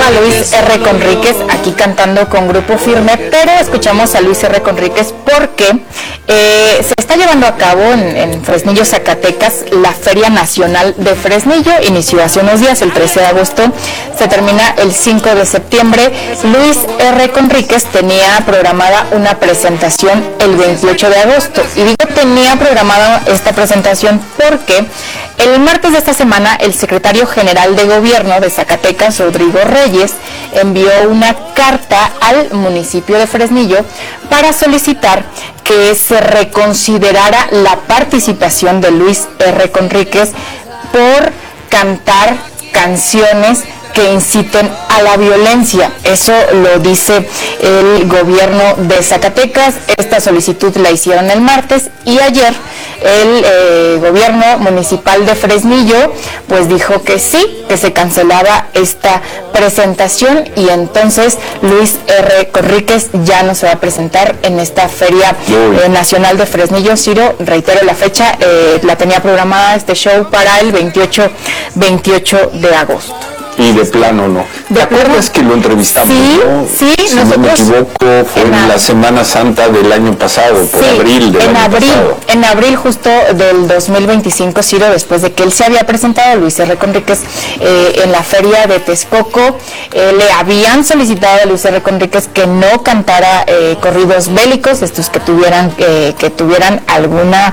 a Luis R. Conríquez aquí cantando con Grupo Firme, pero escuchamos a Luis R. Conríquez porque se está llevando a cabo en Fresnillo, Zacatecas, la Feria Nacional de Fresnillo. Inició hace unos días, el 13 de agosto, se termina el 5 de septiembre. Luis R. Conríquez tenía programada una presentación el 28 de agosto, y digo tenía programada esta presentación porque el martes de esta semana el secretario general de Gobierno de Zacatecas, Rodrigo Reyes, envió una carta al municipio de Fresnillo para solicitar que se reconsiderara la participación de Luis R. Conríquez por cantar canciones que inciten a la violencia. Eso lo dice el gobierno de Zacatecas. Esta solicitud la hicieron el martes, y ayer el gobierno municipal de Fresnillo pues dijo que sí, que se cancelaba esta presentación, y entonces Luis R. Conríquez ya no se va a presentar en esta Feria Nacional de Fresnillo. Ciro, reitero la fecha, la tenía programada este show para el 28 de agosto. Y de plano no. ¿Te acuerdas que lo entrevistamos? Sí, ¿no? Sí, si no me equivoco, fue en la Semana Santa del año pasado, por abril del año pasado. En abril justo del 2025, Ciro, después de que él se había presentado, Luis R. Conríquez, en la feria de Texcoco, le habían solicitado a Luis R. Conríquez que no cantara corridos bélicos, estos que tuvieran alguna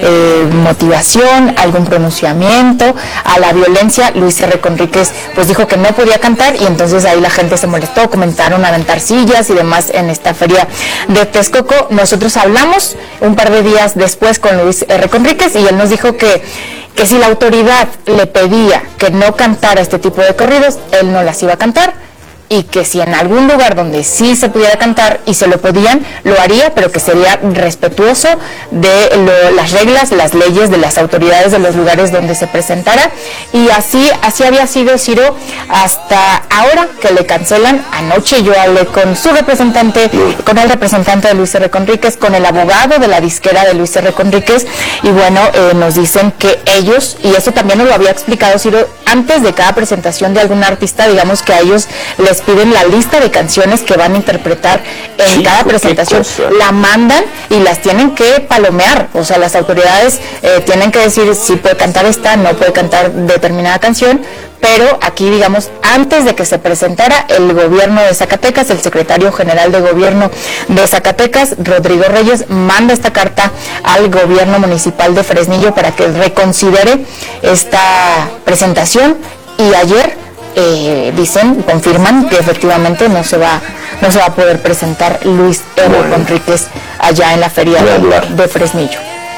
motivación, algún pronunciamiento a la violencia. Luis R. Conríquez pues dijo que no podía cantar, y entonces ahí la gente se molestó, comenzaron a aventar sillas y demás en esta feria de Texcoco. Nosotros hablamos un par de días después con Luis R. Conríquez, y él nos dijo que si la autoridad le pedía que no cantara este tipo de corridos, él no las iba a cantar, y que si en algún lugar donde sí se pudiera cantar y se lo podían, lo haría, pero que sería respetuoso de las reglas, las leyes de las autoridades de los lugares donde se presentara. Y así había sido, Ciro, hasta ahora que le cancelan. Anoche yo hablé con su representante, con el representante de Luis R. Conríquez, con el abogado de la disquera de Luis R. Conríquez, y bueno, nos dicen que ellos, y eso también nos lo había explicado Ciro, antes de cada presentación de algún artista, digamos que a ellos les piden la lista de canciones que van a interpretar en cada presentación, la mandan y las tienen que palomear. O sea, las autoridades tienen que decir si puede cantar esta, no puede cantar determinada canción. Pero aquí, digamos, antes de que se presentara, el gobierno de Zacatecas, el secretario general de Gobierno de Zacatecas, Rodrigo Reyes, manda esta carta al gobierno municipal de Fresnillo para que reconsidere esta presentación, y ayer confirman que efectivamente no se va a poder presentar Luis R. Conríquez allá en la feria de Fresnillo.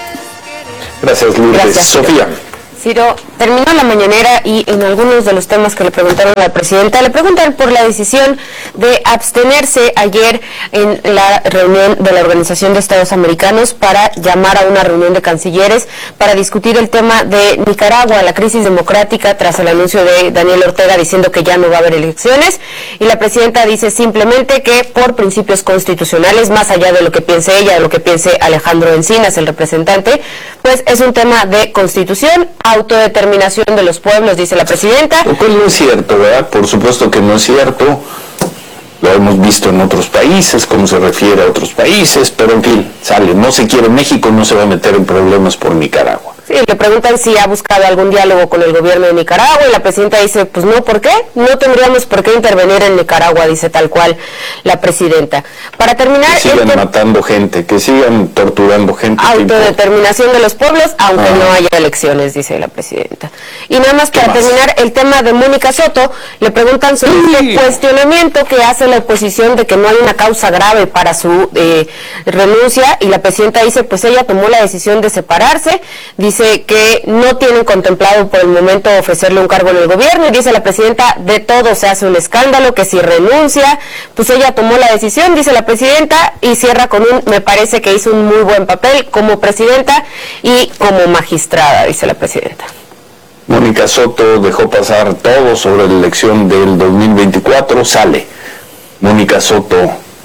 Gracias, Lourdes. Gracias, Sofía. Ciro, terminó la mañanera, y en algunos de los temas que le preguntaron a la presidenta, le preguntan por la decisión de abstenerse ayer en la reunión de la Organización de Estados Americanos para llamar a una reunión de cancilleres para discutir el tema de Nicaragua, la crisis democrática tras el anuncio de Daniel Ortega diciendo que ya no va a haber elecciones. Y la presidenta dice simplemente que por principios constitucionales, más allá de lo que piense ella, de lo que piense Alejandro Encinas, el representante, pues es un tema de constitución, autodeterminación de los pueblos, dice la presidenta. Lo cual no es cierto, ¿verdad? Por supuesto que no es cierto. Lo hemos visto en otros países, cómo se refiere a otros países, pero en fin, sale. No se quiere México, no se va a meter en problemas por Nicaragua. Sí, le preguntan si ha buscado algún diálogo con el gobierno de Nicaragua, y la presidenta dice, pues no, ¿por qué? No tendríamos por qué intervenir en Nicaragua, dice tal cual la presidenta. Para terminar... Que sigan matando gente, que sigan torturando gente. Autodeterminación de los pueblos, aunque no haya elecciones, dice la presidenta. Y nada más para terminar, el tema de Mónica Soto, le preguntan sobre este cuestionamiento que hace la oposición de que no hay una causa grave para su renuncia, y la presidenta dice, pues ella tomó la decisión de separarse, dice que no tienen contemplado por el momento ofrecerle un cargo en el gobierno, y dice la presidenta, de todo se hace un escándalo, que si renuncia, pues ella tomó la decisión, dice la presidenta, y cierra con me parece que hizo un muy buen papel como presidenta y como magistrada, dice la presidenta. Mónica Soto dejó pasar todo sobre la elección del 2024, sale. Mónica Soto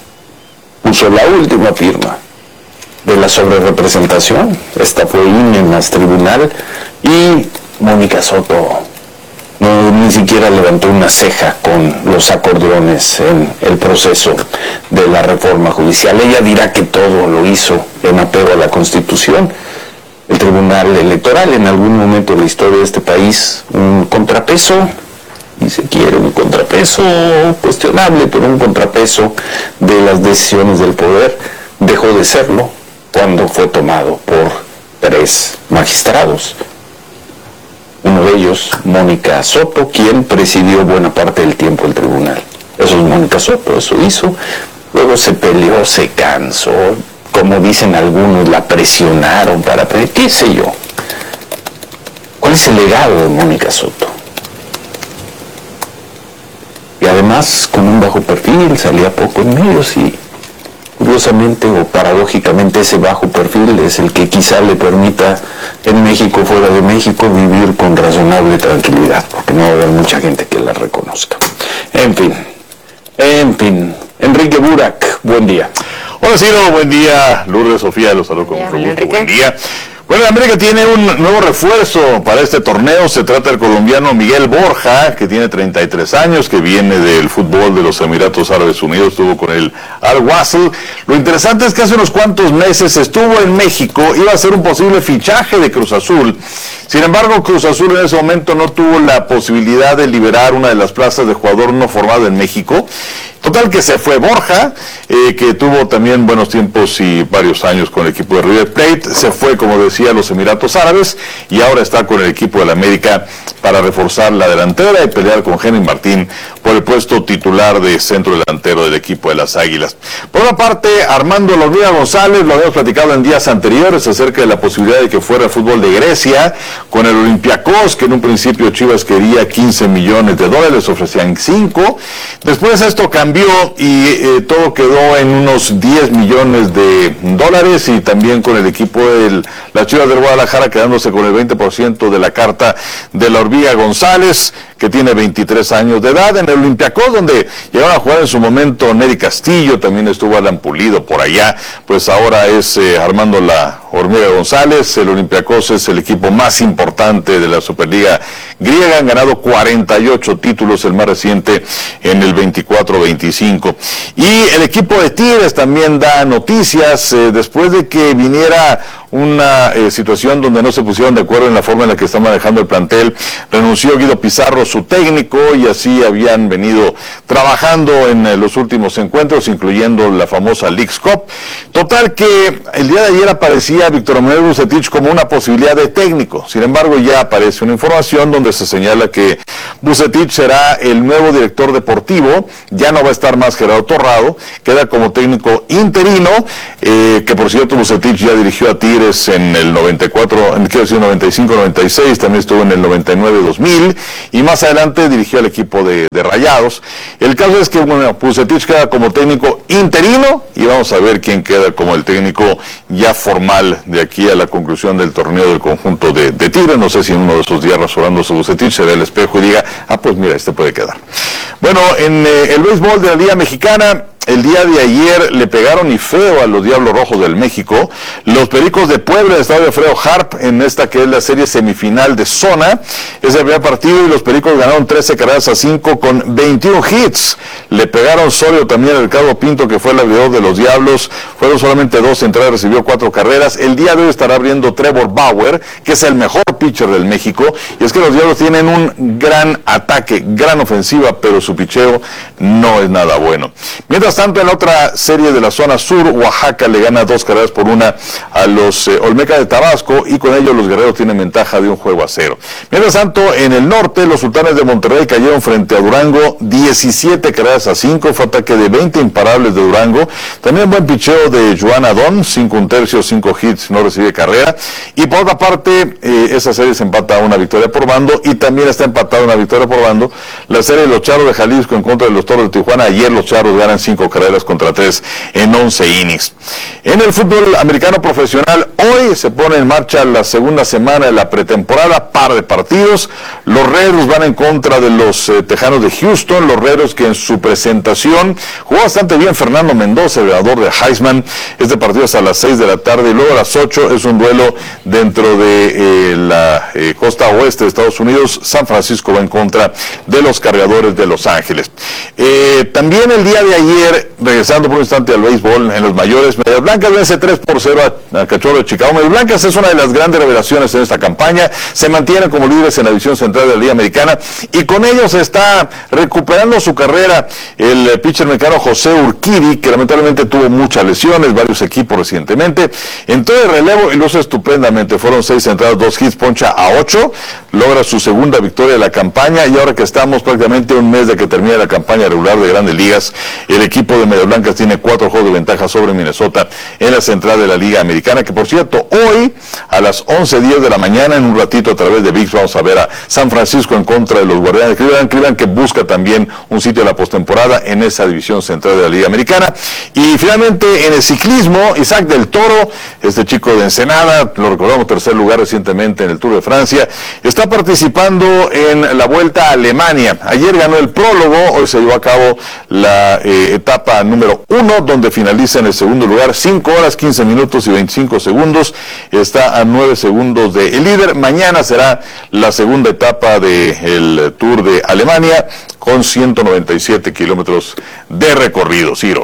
puso la última firma de la sobrerepresentación. Esta fue INE más tribunal, y Mónica Soto No, ni siquiera levantó una ceja con los acordeones en el proceso de la reforma judicial. Ella dirá que todo lo hizo en apego a la Constitución. El Tribunal Electoral, en algún momento de la historia de este país, un contrapeso, y se quiere un contrapeso cuestionable, pero un contrapeso de las decisiones del poder, dejó de serlo cuando fue tomado por 3 magistrados. Uno de ellos, Mónica Soto, quien presidió buena parte del tiempo el tribunal. Eso es Mónica Soto, eso hizo. Luego se peleó, se cansó, como dicen algunos, la presionaron para pedir, qué sé yo. ¿Cuál es el legado de Mónica Soto? Y además, con un bajo perfil, salía poco en medios y curiosamente o paradójicamente ese bajo perfil es el que quizá le permita en México, fuera de México, vivir con razonable tranquilidad, porque no va a haber mucha gente que la reconozca. En fin, Enrique Burak, buen día. Hola Ciro, buen día. Lourdes, Sofía, los saludo con mucho gusto. Buen día. Bueno, América tiene un nuevo refuerzo para este torneo. Se trata del colombiano Miguel Borja, que tiene 33 años, que viene del fútbol de los Emiratos Árabes Unidos, estuvo con el Al-Wasl. Lo interesante es que hace unos cuantos meses estuvo en México, iba a ser un posible fichaje de Cruz Azul. Sin embargo, Cruz Azul en ese momento no tuvo la posibilidad de liberar una de las plazas de jugador no formado en México. Total que se fue Borja, que tuvo también buenos tiempos y varios años con el equipo de River Plate. Se fue, como decía, a los Emiratos Árabes y ahora está con el equipo de la América para reforzar la delantera y pelear con Henry Martín por el puesto titular de centro delantero del equipo de las Águilas. Por una parte, Armando La Hormiga González, lo habíamos platicado en días anteriores acerca de la posibilidad de que fuera el fútbol de Grecia con el Olympiacos, que en un principio Chivas quería $15 millones, les ofrecían 5. Después esto cambió y todo quedó en unos $10 millones y también con el equipo de las Chivas del Guadalajara quedándose con el 20% de la carta de La Hormiga González, que tiene 23 años de edad, en el Olympiacos, donde llegaron a jugar en su momento Nery Castillo, también estuvo Alan Pulido por allá, pues ahora es Armando La Hormiga González. El Olympiacos es el equipo más importante de la Superliga griega, han ganado 48 títulos, el más reciente en el 24-25. Y el equipo de Tigres también da noticias, después de que viniera una situación donde no se pusieron de acuerdo en la forma en la que está manejando el plantel. Renunció Guido Pizarro, su técnico, y así habían venido trabajando en los últimos encuentros, incluyendo la famosa Leagues Cup. Total que el día de ayer aparecía Víctor Manuel Vucetich como una posibilidad de técnico. Sin embargo, ya aparece una información donde se señala que Vucetich será el nuevo director deportivo, ya no va a estar más Gerardo Torrado, queda como técnico interino, que por cierto Vucetich ya dirigió a Tigres en el 95-96, también estuvo en el 99-2000 y más adelante dirigió al equipo de Rayados. El caso es que Vucetich queda como técnico interino y vamos a ver quién queda como el técnico ya formal de aquí a la conclusión del torneo del conjunto de Tigres. No sé si en uno de esos días rasurándose Vucetich se ve el espejo y diga, pues mira, este puede quedar. Bueno, en el béisbol de la Liga Mexicana, el día de ayer le pegaron y feo a los Diablos Rojos del México. Los Pericos de Puebla, el estadio Alfredo Harp, en esta que es la serie semifinal de zona. Es el primer partido y los Pericos ganaron 13-5 con 21 hits. Le pegaron sólido también a Ricardo Pinto, que fue el abridor de los Diablos. Fueron solamente 2 entradas, recibió 4 carreras. El día de hoy estará abriendo Trevor Bauer, que es el mejor pitcher del México. Y es que los Diablos tienen un gran ataque, gran ofensiva, pero su picheo no es nada bueno. Mientras tanto, en la otra serie de la zona sur, Oaxaca le gana 2-1 a los Olmecas de Tabasco y con ello los guerreros tienen ventaja de 1-0. Mientras tanto, en el norte, los Sultanes de Monterrey cayeron frente a Durango 17-5, fue ataque de 20 imparables de Durango. También buen picheo de Joan Adón, 5 1/3, 5 hits, no recibe carrera. Y por otra parte, esa serie se empata a una victoria por bando y también está empatada una victoria por bando la serie de los Charros de Jalisco en contra de los Toros de Tijuana. Ayer los Charros ganan 5 carreras contra 3 en 11 innings. En el fútbol americano profesional, Hoy se pone en marcha la segunda semana de la pretemporada, par de partidos. Los Raiders van en contra de los Tejanos de Houston, los Raiders que en su presentación jugó bastante bien Fernando Mendoza, el ganador de Heisman. Este partido es a las 6 de la tarde y luego a las 8 es un duelo dentro de la costa oeste de Estados Unidos. San Francisco va en contra de los Cargadores de Los Ángeles. También el día de ayer, regresando por un instante al béisbol, en los mayores, Medias Blancas vence 3-0 a Cachorro de Chicago. Medias Blancas es una de las grandes revelaciones en esta campaña, se mantienen como líderes en la división central de la Liga Americana y con ellos está recuperando su carrera el pitcher mexicano José Urquidy, que lamentablemente tuvo muchas lesiones, varios equipos recientemente. Entró de relevo y lo hizo estupendamente, fueron 6 entradas, 2 hits, poncha a 8, logra su segunda victoria de la campaña y ahora que estamos prácticamente un mes de que termine la campaña regular de Grandes Ligas, el equipo de Medias Blancas tiene 4 juegos de ventaja sobre Minnesota en la central de la Liga Americana, que por cierto, hoy a las 11:10 de la mañana, en un ratito a través de ViX, vamos a ver a San Francisco en contra de los Guardianes de Cleveland, que busca también un sitio de la postemporada en esa división central de la Liga Americana. Y finalmente en el ciclismo, Isaac del Toro, este chico de Ensenada, lo recordamos, tercer lugar recientemente en el Tour de Francia, está participando en la Vuelta a Alemania. Ayer ganó el prólogo, hoy se llevó a cabo la etapa número 1, donde finaliza en el segundo lugar, 5 horas, 15 minutos y 25 segundos, está a 9 segundos del líder. Mañana será la segunda etapa del Tour de Alemania, con 197 kilómetros de recorrido. Ciro.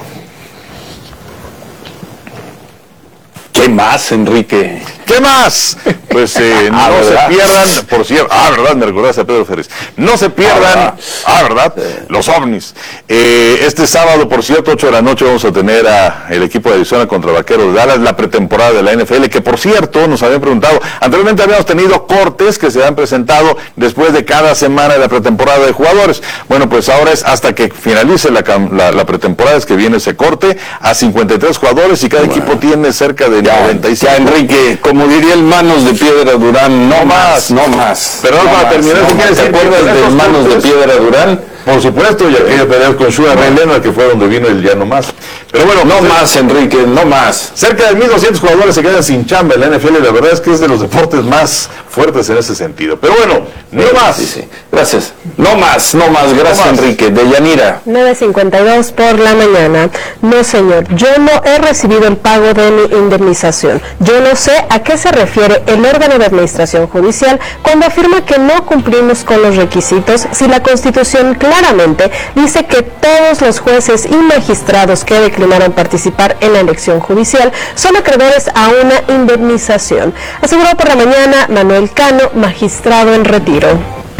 ¿Qué más, Enrique? ¿Qué más? Pues no se pierdan, por cierto, verdad, me recordaste a Pedro Ferriz, no se pierdan, verdad, los ovnis. Este sábado, por cierto, 8 de la noche, vamos a tener a el equipo de Arizona contra Vaqueros de Dallas, la pretemporada de la NFL, que por cierto, nos habían preguntado, anteriormente habíamos tenido cortes que se han presentado después de cada semana de la pretemporada de jugadores. Bueno, pues ahora es hasta que finalice la pretemporada, es que viene ese corte a 53 jugadores y cada equipo tiene cerca de 95. Ya, Enrique, como diría el Manos de Piedra Durán, no más. Pero no para terminar, ¿te acuerdas del Manos de Piedra Durán? Por supuesto, ya que pelear con Sugar Ray Leonard, que fue donde vino el ya no más. Pero bueno, no más, Enrique, no más. Cerca de 1,200 jugadores se quedan sin chamba en la NFL, y la verdad es que es de los deportes más fuertes en ese sentido. Pero bueno, no más. Sí. Gracias. No más. Gracias, Enrique. Deyanira. 9:52 por la mañana. No, señor, yo no he recibido el pago de mi indemnización. Yo no sé a qué se refiere el órgano de administración judicial cuando afirma que no cumplimos con los requisitos si la Constitución claramente dice que todos los jueces y magistrados que declinaron participar en la elección judicial son acreedores a una indemnización, aseguró por la mañana Manuel Cano, magistrado en retiro.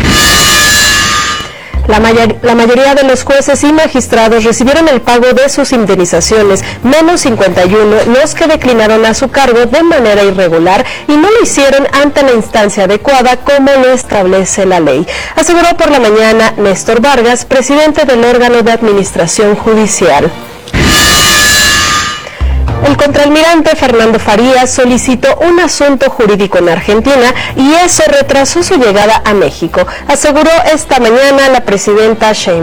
La mayoría de los jueces y magistrados recibieron el pago de sus indemnizaciones, menos 51 los que declinaron a su cargo de manera irregular y no lo hicieron ante la instancia adecuada como lo establece la ley, aseguró por la mañana Néstor Vargas, presidente del órgano de administración judicial. El contraalmirante Fernando Farías solicitó un asunto jurídico en Argentina y eso retrasó su llegada a México, aseguró esta mañana la presidenta Sheinbaum.